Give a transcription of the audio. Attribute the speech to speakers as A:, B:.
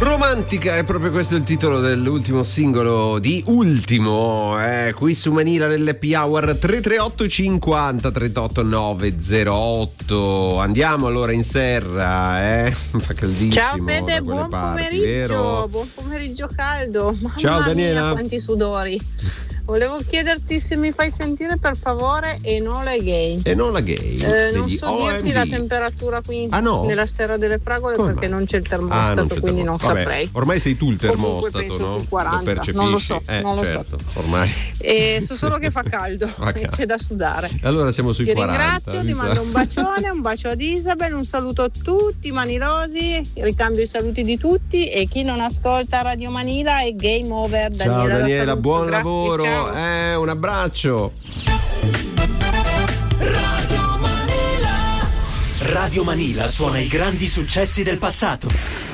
A: Romantica, è proprio questo il titolo dell'ultimo singolo di Ultimo, qui su Manila nell'Happy Hour. 338 50 38 908. Andiamo allora in serra, fa caldissimo.
B: Ciao Fede,
A: da
B: buon
A: parti,
B: pomeriggio,
A: vero?
B: buon pomeriggio caldo. Mamma
A: Ciao Daniela.
B: mia, quanti sudori. Volevo chiederti se mi fai sentire per favore Enola Gay.
A: Enola Gay.
B: Non so dirti la temperatura qui nella Serra delle Fragole. Come perché non c'è il termostato, quindi non saprei.
A: Ormai sei tu il termostato,
B: penso
A: no?
B: sui 40,
A: lo percepisci?
B: non lo so,
A: certo, ormai.
B: So solo che fa caldo e c'è da sudare.
A: Allora siamo sui 40.
B: Ti ringrazio, ti mando un bacione, un bacio ad Isabel, un saluto a tutti i manilosi, ricambio i saluti di tutti e chi non ascolta Radio Manila è game over.
A: Ciao Daniela, buon
B: grazie,
A: lavoro,
B: ciao.
A: Un abbraccio.
C: Radio Manila suona i grandi successi del passato.